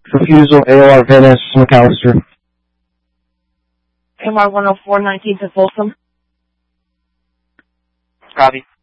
Refusal, AOR Van Ness, McAllister. MR 104, 19th and Folsom. Copy.